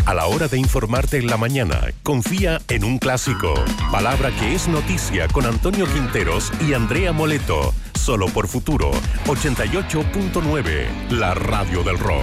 A la hora de informarte en la mañana, confía en un clásico. Palabra que es noticia con Antonio Quinteros y Andrea Moleto. Solo por Futuro 88.9, la radio del rock.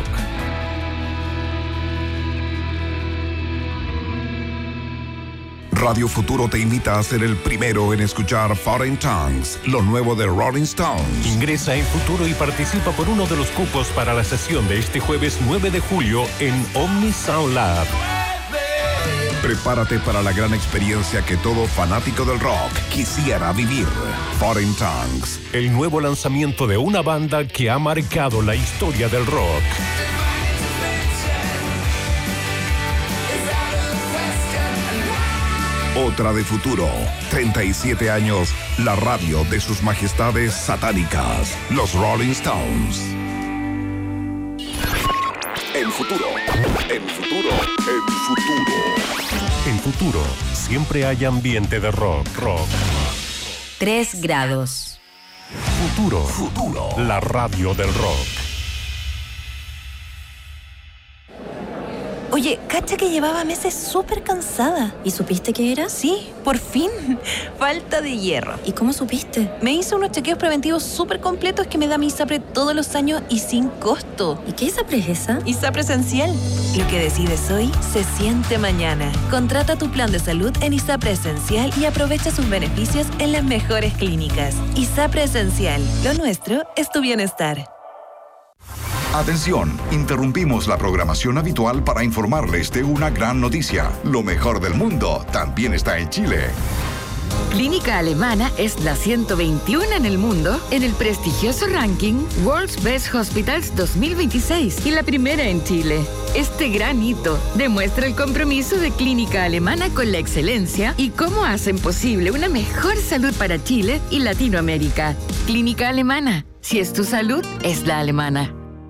Radio Futuro te invita a ser el primero en escuchar Foreign Tongues, lo nuevo de Rolling Stones. Ingresa en Futuro y participa por uno de los cupos para la sesión de este jueves 9 de julio en Omni Sound Lab. Prepárate para la gran experiencia que todo fanático del rock quisiera vivir. Foreign Tongues. El nuevo lanzamiento de una banda que ha marcado la historia del rock. Otra de Futuro. 37 años, la radio de sus majestades satánicas, los Rolling Stones. En Futuro. En Futuro. En Futuro. En Futuro, siempre hay ambiente de rock. 3 grados. Futuro. La radio del rock. Oye, cacha que llevaba meses súper cansada. ¿Y supiste qué era? Sí, por fin. Falta de hierro. ¿Y cómo supiste? Me hice unos chequeos preventivos súper completos que me da mi ISAPRE todos los años y sin costo. ¿Y qué ISAPRE es esa? ISAPRE Esencial. Lo que decides hoy se siente mañana. Contrata tu plan de salud en ISAPRE Esencial y aprovecha sus beneficios en las mejores clínicas. ISAPRE Esencial. Lo nuestro es tu bienestar. Atención, interrumpimos la programación habitual para informarles de una gran noticia. Lo mejor del mundo también está en Chile. Clínica Alemana es la 121 en el mundo en el prestigioso ranking World's Best Hospitals 2026 y la primera en Chile. Este gran hito demuestra el compromiso de Clínica Alemana con la excelencia y cómo hacen posible una mejor salud para Chile y Latinoamérica. Clínica Alemana, si es tu salud, es la alemana.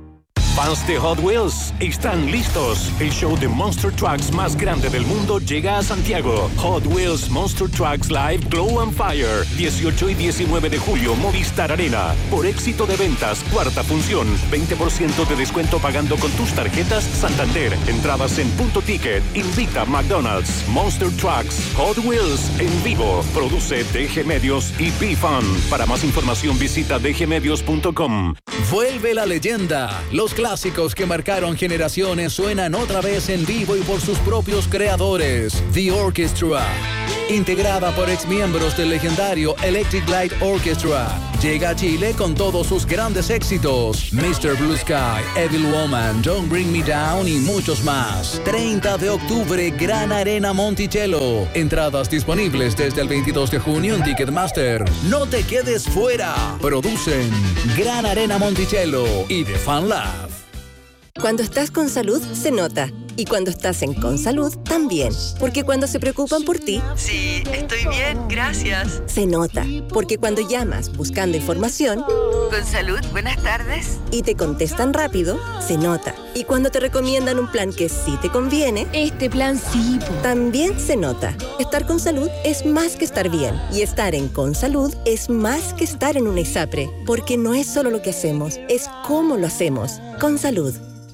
Fans de Hot Wheels están listos. El show de Monster Trucks más grande del mundo llega a Santiago. Hot Wheels Monster Trucks Live Glow and Fire. 18 y 19 de julio, Movistar Arena. Por éxito de ventas, cuarta función. 20% de descuento pagando con tus tarjetas Santander. Entradas en Punto Ticket. Invita McDonald's. Monster Trucks Hot Wheels en vivo. Produce DG Medios y B-Fun. Para más información visita dgmedios.com. Vuelve la leyenda. Los clásicos que marcaron generaciones suenan otra vez en vivo y por sus propios creadores. The Orchestra, integrada por exmiembros del legendario Electric Light Orchestra, llega a Chile con todos sus grandes éxitos: Mr. Blue Sky, Evil Woman, Don't Bring Me Down y muchos más. 30 de octubre, Gran Arena Monticello. Entradas disponibles desde el 22 de junio en Ticketmaster. No te quedes fuera. Producen Gran Arena Monticello y The Fan Lab. Cuando estás con salud, se nota. Y cuando estás en Consalud, también. Porque cuando se preocupan por ti... Sí, estoy bien, gracias. Se nota. Porque cuando llamas buscando información... Consalud, buenas tardes. Y te contestan rápido, se nota. Y cuando te recomiendan un plan que sí te conviene... Este plan sí. También se nota. Estar con salud es más que estar bien. Y estar en Consalud es más que estar en una ISAPRE. Porque no es solo lo que hacemos, es cómo lo hacemos. Consalud.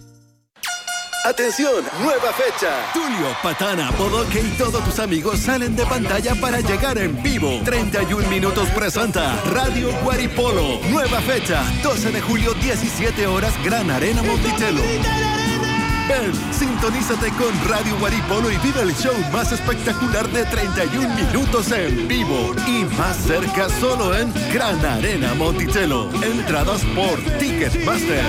¡Atención! ¡Nueva fecha! Tulio, Patana, Bodoque y todos tus amigos salen de pantalla para llegar en vivo. 31 minutos presenta Radio Guaripolo. Nueva fecha, 12 de julio, 17 horas, Gran Arena Monticello. Ven, sintonízate con Radio Guaripolo y vive el show más espectacular de 31 minutos en vivo. Y más cerca solo en Gran Arena Monticello. Entradas por Ticketmaster.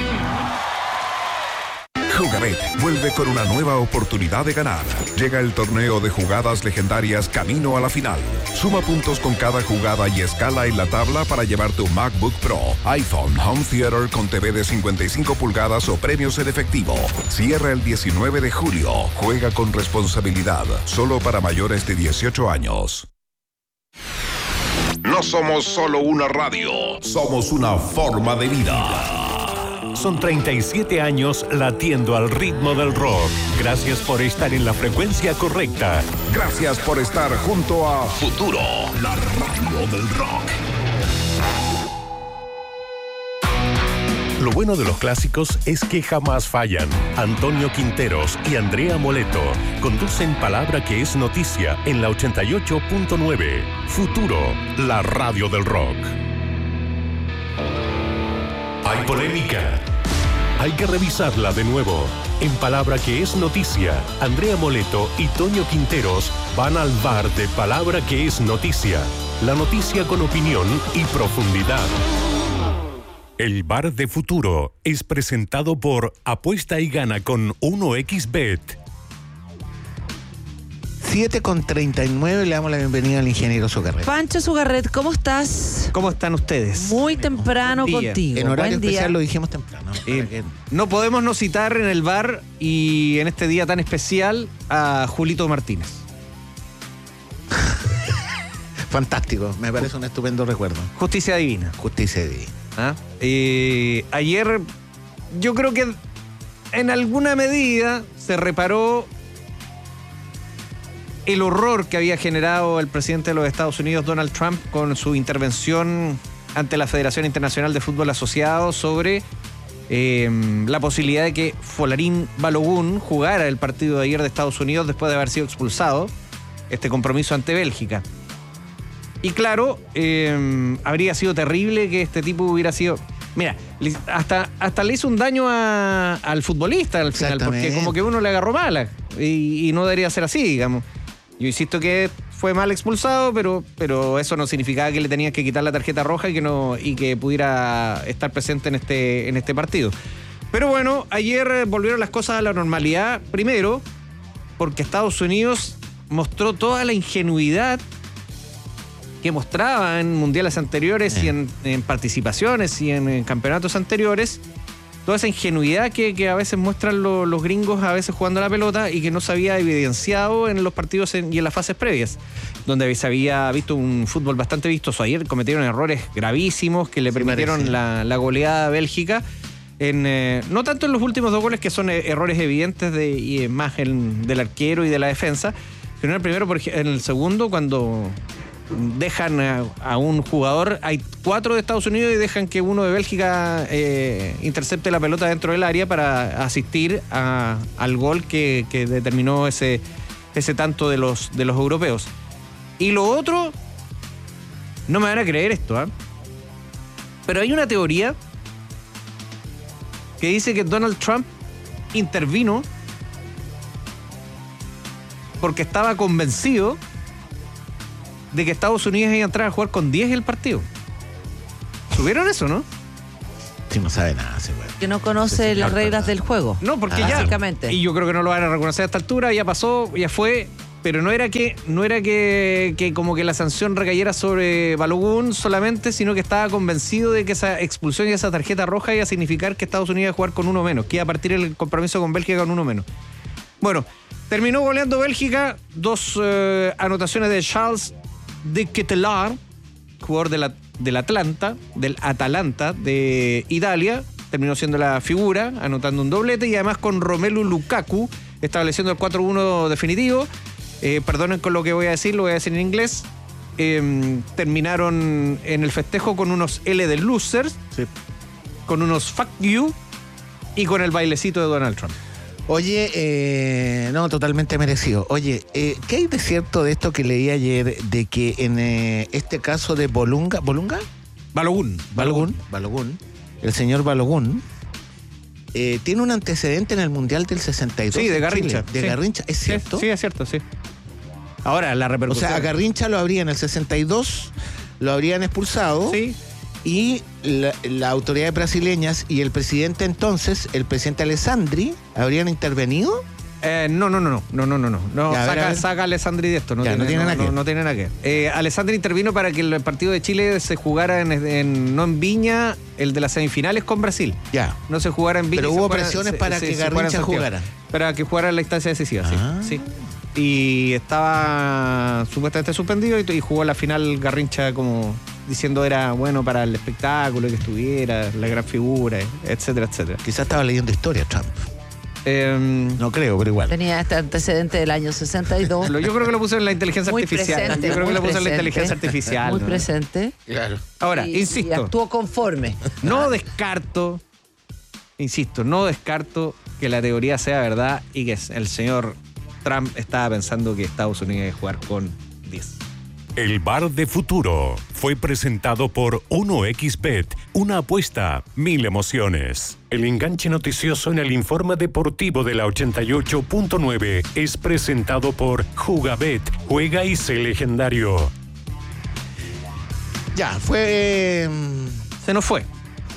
Jugabet vuelve con una nueva oportunidad de ganar. Llega el torneo de jugadas legendarias camino a la final. Suma puntos con cada jugada y escala en la tabla para llevar tu MacBook Pro, iPhone, Home Theater con TV de 55 pulgadas o premios en efectivo. Cierra el 19 de julio. Juega con responsabilidad. Solo para mayores de 18 años. No somos solo una radio. Somos una forma de vida. Son 37 años latiendo al ritmo del rock. Gracias por estar en la frecuencia correcta. Gracias por estar junto a Futuro, la radio del rock. Lo bueno de los clásicos es que jamás fallan. Antonio Quinteros y Andrea Moleto conducen Palabra que es noticia en la 88.9. Futuro, la radio del rock. Hay polémica. Hay que revisarla de nuevo. En Palabra que es noticia, Andrea Moleto y Toño Quinteros van al bar de Palabra que es noticia. La noticia con opinión y profundidad. El bar de Futuro es presentado por Apuesta y Gana con 1xBet. 7:39, le damos la bienvenida al ingeniero Zucarret. Pancho Zucarret, ¿cómo estás? ¿Cómo están ustedes? Muy temprano contigo. En horario Buen especial día. lo dijimos temprano. No podemos no citar en el bar y en este día tan especial a Julito Martínez. Fantástico, me parece un estupendo recuerdo. Justicia divina. Justicia divina. ¿Ah? Ayer yo creo que en alguna medida se reparó el horror que había generado el presidente de los Estados Unidos, Donald Trump, con su intervención ante la Federación Internacional de Fútbol Asociado sobre la posibilidad de que Folarin Balogun jugara el partido de ayer de Estados Unidos después de haber sido expulsado, este compromiso ante Bélgica. Y claro, habría sido terrible que este tipo hubiera sido... Mira, hasta le hizo un daño al futbolista al final, porque como que uno le agarró mala y no debería ser así, digamos. Yo insisto que fue mal expulsado, pero eso no significaba que le tenían que quitar la tarjeta roja y que pudiera estar presente en este partido. Pero bueno, ayer volvieron las cosas a la normalidad, primero porque Estados Unidos mostró toda la ingenuidad que mostraba en mundiales anteriores y en participaciones y en campeonatos anteriores, toda esa ingenuidad que a veces muestran los gringos a veces jugando a la pelota y que no se había evidenciado en los partidos y en las fases previas, donde se había visto un fútbol bastante vistoso. Ayer cometieron errores gravísimos que le permitieron la goleada a Bélgica, no tanto en los últimos dos goles, que son errores evidentes y más del arquero y de la defensa, sino en el primero, en el segundo, cuando dejan a un jugador, hay 4 de Estados Unidos y dejan que uno de Bélgica intercepte la pelota dentro del área para asistir al gol que determinó ese tanto de los europeos. Y lo otro, no me van a creer esto, pero hay una teoría que dice que Donald Trump intervino porque estaba convencido de que Estados Unidos iba a entrar a jugar con 10 el partido. ¿Subieron eso, no? Sí, no sabe nada ese güey. Que no conoce las reglas del juego. No, porque básicamente. Y yo creo que no lo van a reconocer a esta altura, ya pasó, ya fue, pero no era que como que la sanción recayera sobre Balogun solamente, sino que estaba convencido de que esa expulsión y esa tarjeta roja iba a significar que Estados Unidos iba a jugar con uno menos, que iba a partir el compromiso con Bélgica con uno menos. Bueno, terminó goleando Bélgica, 2 anotaciones de Charles de Ketelaar, jugador del Atalanta de Italia, terminó siendo la figura, anotando un doblete, y además con Romelu Lukaku, estableciendo el 4-1 definitivo. Perdonen con lo que voy a decir, lo voy a decir en inglés. Terminaron en el festejo con unos L de losers, sí, con unos fuck you y con el bailecito de Donald Trump. Oye, no, totalmente merecido. Oye, ¿qué hay de cierto de esto que leí ayer, de que en este caso de Balogun, el señor Balogun, tiene un antecedente en el Mundial del 62? Sí, de Garrincha. De Garrincha, ¿es cierto? Sí, es cierto, sí. Ahora, la repercusión... O sea, a Garrincha lo habría en el 62, lo habrían expulsado. Sí. Y las autoridades brasileñas y el presidente entonces, el presidente Alessandri, ¿habrían intervenido? No. Saca a Alessandri de esto. No tiene nada que ver. Alessandri intervino para que el partido de Chile se jugara no en Viña, el de las semifinales con Brasil. Ya. No se jugara en Viña. Pero hubo presiones para que Garrincha jugara. Para que jugara en la instancia decisiva, sí. Y estaba supuestamente suspendido y jugó la final Garrincha como diciendo era bueno para el espectáculo, que estuviera, la gran figura, etcétera, etcétera. Quizás estaba leyendo historia Trump. No creo, pero igual. Tenía este antecedente del año 62. Yo creo que lo puse en la inteligencia artificial. Presente, yo creo que lo puse en la inteligencia artificial. Muy presente. Claro. Ahora, insisto. Y actuó conforme. No descarto insisto, no descarto que la teoría sea verdad y que el señor Trump estaba pensando que Estados Unidos iba a jugar con 10. El Bar de Futuro fue presentado por 1xBet, una apuesta, 1000 emociones. El enganche noticioso en el informe deportivo de la 88.9 es presentado por Jugabet, juega y sé legendario. Ya, fue... Se nos fue.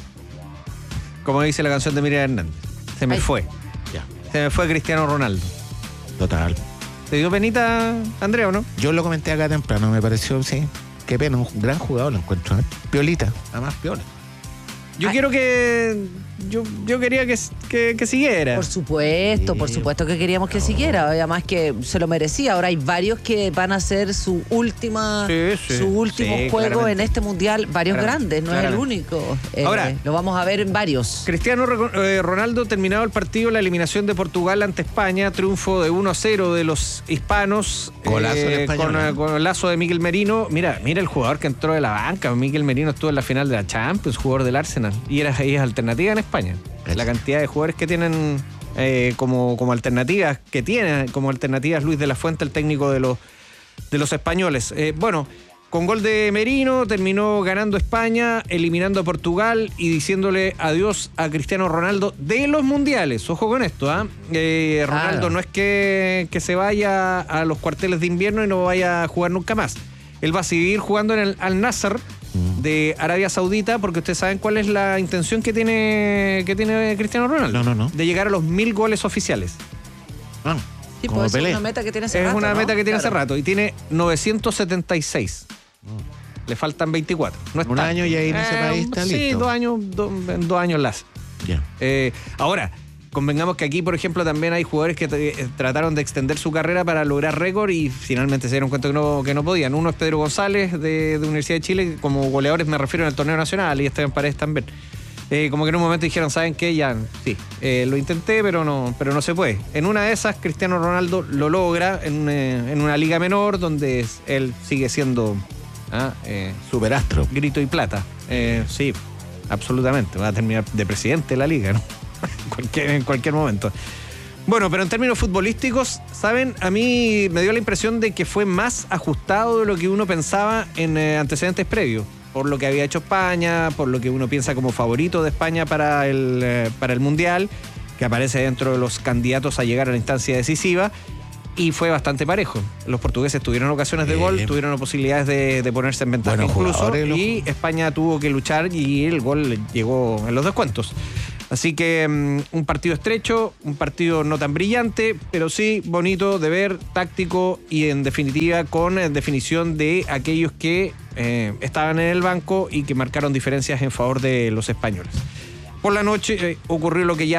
Como dice la canción de Miriam Hernández. Se me fue. Ya. Se me fue Cristiano Ronaldo. Total. ¿Te dio penita, Andrea, o no? Yo lo comenté acá temprano, me pareció, sí. Qué pena, un gran jugador lo encuentro. Piolita, además piola. Yo quiero que... Yo quería que siguiera. Por supuesto que queríamos que siguiera. Además que se lo merecía. Ahora hay varios que van a hacer su último juego claramente. en este mundial. Varios grandes, no es el único. Ahora, lo vamos a ver en varios. Cristiano Ronaldo, terminado el partido, la eliminación de Portugal ante España, triunfo de 1-0 de los hispanos. Golazo en español, con el lazo de Miguel Merino. Mira el jugador que entró de la banca. Miguel Merino estuvo en la final de la Champions, jugador del Arsenal. Y es alternativa en España. La cantidad de jugadores que tienen como alternativas, como alternativas Luis de la Fuente, el técnico de los españoles. Con gol de Merino terminó ganando España, eliminando a Portugal y diciéndole adiós a Cristiano Ronaldo de los mundiales. Ojo con esto, Ronaldo no es que se vaya a los cuarteles de invierno y no vaya a jugar nunca más. Él va a seguir jugando en el Al-Nassr de Arabia Saudita, porque ustedes saben cuál es la intención que tiene Cristiano Ronaldo. No. De llegar a los 1000 goles oficiales. Sí, pues es una meta que tiene hace rato. Es una meta que tiene hace Claro. rato y tiene 976. Le faltan 24. No es Un tanto. año y ahí en ese país está sí, listo. 2 años las. Ya. Ahora, convengamos que aquí, por ejemplo, también hay jugadores que trataron de extender su carrera para lograr récord y finalmente se dieron cuenta que no podían. Uno es Pedro González de Universidad de Chile, como goleadores me refiero en el torneo nacional, y Esteban Paredes también. Como que en un momento dijeron, ¿saben qué? Ya, sí, lo intenté, pero no se puede. En una de esas, Cristiano Ronaldo lo logra en una liga menor donde él sigue siendo superastro. Grito y plata. Sí, absolutamente. Va a terminar de presidente de la liga, ¿no? en cualquier momento. Bueno, pero en términos futbolísticos, ¿saben? A mí me dio la impresión de que fue más ajustado de lo que uno pensaba en antecedentes previos. Por lo que había hecho España, por lo que uno piensa como favorito de España para el Mundial, que aparece dentro de los candidatos a llegar a la instancia decisiva, y fue bastante parejo. Los portugueses tuvieron ocasiones de gol, tuvieron posibilidades de ponerse en ventaja incluso, y España tuvo que luchar y el gol llegó en los descuentos. Así que un partido estrecho, un partido no tan brillante, pero sí bonito de ver, táctico y en definitiva con definición de aquellos que estaban en el banco y que marcaron diferencias en favor de los españoles. Por la noche ocurrió lo que ya